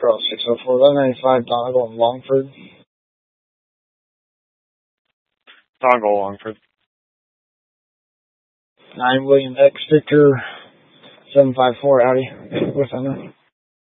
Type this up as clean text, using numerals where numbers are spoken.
Girl 604, 1195, Donegal and Longford. Donegal, Longford. 9 William X Victor 754 Audi with owner.